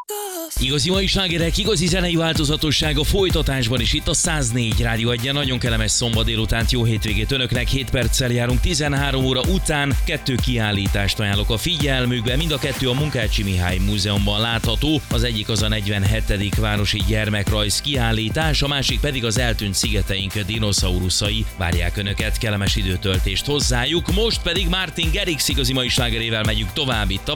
Igazi mai slágerek, igazi zenei változatosság a folytatásban is itt a 104 Rádió 1-en. Nagyon kellemes szombat délutánt, jó hétvégét önöknek. 7 perccel járunk 13 óra után. 2 kiállítást ajánlok a figyelmükbe. Mind a 2 a Munkácsi Mihály Múzeumban látható. Az egyik az a 47. Városi Gyermekrajz kiállítás, a másik pedig az eltűnt szigeteink dinoszauruszai. Várják önöket, kellemes időtöltést hozzájuk. Most pedig Martin Garrix igazi mai slágerével megyünk tovább itt a